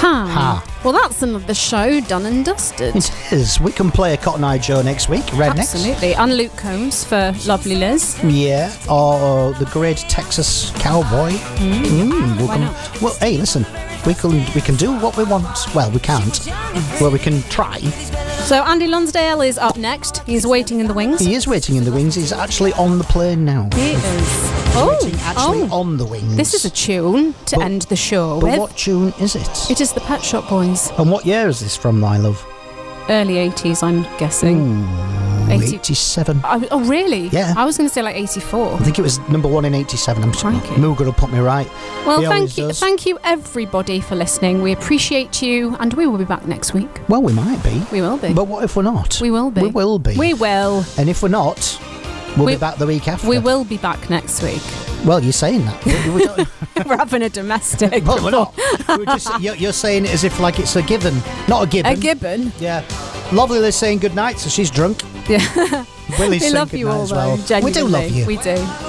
Ha. Well, that's another show done and dusted. It is. We can play Cotton Eye Joe next week. Rednecks. Absolutely. And Luke Combs for Lovely Liz. Yeah. Or the Great Texas Cowboy. Why not? Well, hey, listen. We can do what we want. Well, we can't. Well, we can try. So Andy Lonsdale is up next. He's waiting in the wings. He is waiting in the wings. He's actually on the plane now. He is. Actually on the wings. This is a tune to end the show but with. What tune is it? It is the Pet Shop Boys. And what year is this from, my love? Early 80s, I'm guessing. 87. Oh, really? Yeah. I was going to say like 84. I think it was number 1 in 87. I'm sure Mooger will put me right. Well, thank you everybody for listening. We appreciate you, and we will be back next week. Well, we might be. We will be. But what if we're not? We will be. We will be. We will. And if we're not, we'll be back the week after. We will be back next week. Well, you're saying that. We're having a domestic. Well, we're not. You're saying it as if like it's a given. Not a gibbon. A gibbon? Yeah. Lovely Liz saying good night, so she's drunk. Yeah. Willie's we saying love good you night all, as well. though, genuinely. We do love you. We do.